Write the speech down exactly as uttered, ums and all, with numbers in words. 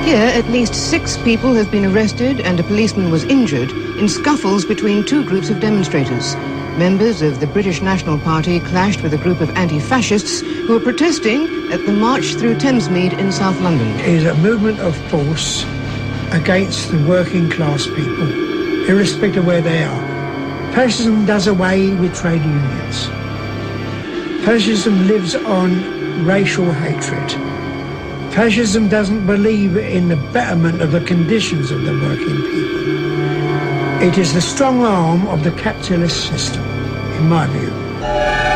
Here, at least six people have been arrested and a policeman was injured in scuffles between two groups of demonstrators. Members of the British National Party clashed with a group of anti-fascists who were protesting at the March Through Thamesmead in South London. It is a movement of force against the working class people, irrespective of where they are. Fascism does away with trade unions. Fascism lives on racial hatred. Fascism doesn't believe in the betterment of the conditions of the working people. It is the strong arm of the capitalist system, in my view.